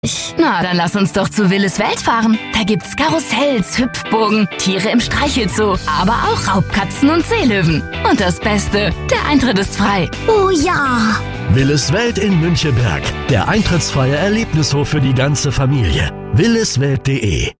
Na, dann lass uns doch zu Willis Welt fahren. Da gibt's Karussells, Hüpfburgen, Tiere im Streichelzoo, aber auch Raubkatzen und Seelöwen. Und das Beste, der Eintritt ist frei. Oh ja! Willis Welt in Münchenberg. Der eintrittsfreie Erlebnishof für die ganze Familie. williswelt.de.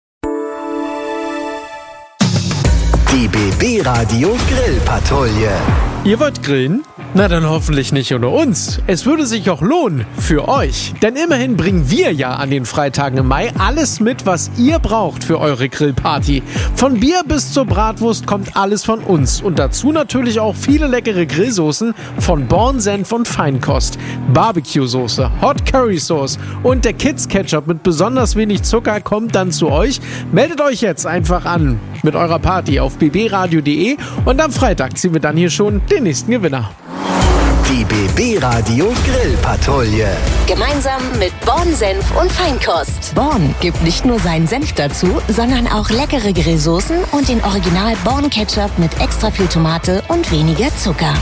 Die BB Radio Grillpatrouille. Ihr wollt grillen? Na dann hoffentlich nicht ohne uns. Es würde sich auch lohnen für euch. Denn immerhin bringen wir ja an den Freitagen im Mai alles mit, was ihr braucht für eure Grillparty. Von Bier bis zur Bratwurst kommt alles von uns. Und dazu natürlich auch viele leckere Grillsoßen von Born Senf und Feinkost. Barbecue-Soße, Hot Curry Sauce und der Kids Ketchup mit besonders wenig Zucker kommt dann zu euch. Meldet euch jetzt einfach an mit eurer Party auf bbradio.de und am Freitag ziehen wir dann hier schon den nächsten Gewinner. Die BB Radio Grillpatrouille. Gemeinsam mit Born Senf und Feinkost. Born gibt nicht nur seinen Senf dazu, sondern auch leckere Grillsoßen und den Original Born Ketchup mit extra viel Tomate und weniger Zucker.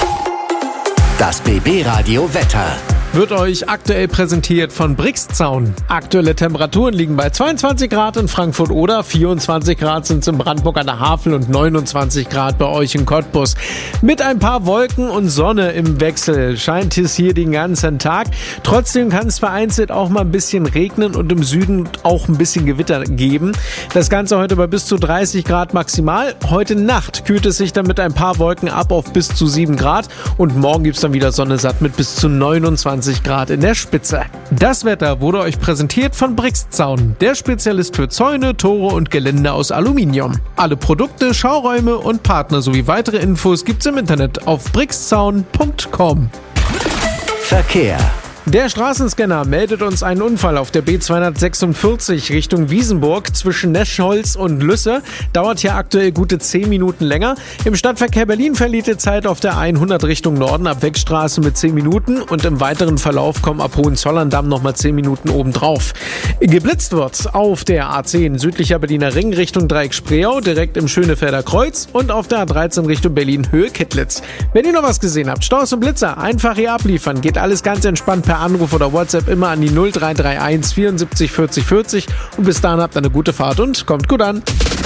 Das BB Radio Wetter. Wird euch aktuell präsentiert von Brixzaun. Aktuelle Temperaturen liegen bei 22 Grad in Frankfurt oder 24 Grad sind es in Brandenburg an der Havel und 29 Grad bei euch in Cottbus. Mit ein paar Wolken und Sonne im Wechsel scheint es hier den ganzen Tag. Trotzdem kann es vereinzelt auch mal ein bisschen regnen und im Süden auch ein bisschen Gewitter geben. Das Ganze heute bei bis zu 30 Grad maximal. Heute Nacht kühlt es sich dann mit ein paar Wolken ab auf bis zu 7 Grad und morgen gibt es dann wieder Sonne satt mit bis zu 29 Grad in der Spitze. Das Wetter wurde euch präsentiert von Brixzaun, der Spezialist für Zäune, Tore und Gelände aus Aluminium. Alle Produkte, Schauräume und Partner sowie weitere Infos gibt's im Internet auf brixzaun.com. Verkehr. Der Straßenscanner meldet uns einen Unfall auf der B246 Richtung Wiesenburg zwischen Neschholz und Lüsse. Dauert hier aktuell gute 10 Minuten länger. Im Stadtverkehr Berlin verliert die Zeit auf der 100 Richtung Norden ab Wegstraße mit 10 Minuten und im weiteren Verlauf kommen ab Hohenzollern-Damm nochmal 10 Minuten obendrauf. Geblitzt wird auf der A10 südlicher Berliner Ring Richtung Dreieck-Spreeau, direkt im Schönefelder Kreuz und auf der A13 Richtung Berlin Höhe Kittlitz. Wenn ihr noch was gesehen habt, Staus und Blitzer, einfach hier abliefern. Geht alles ganz entspannt per Anruf oder WhatsApp immer an die 0331 74 40 40 und bis dahin habt eine gute Fahrt und kommt gut an.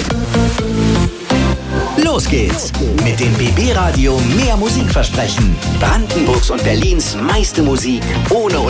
Los geht's mit dem BB Radio mehr Musikversprechen. Brandenburgs und Berlins meiste Musik ohne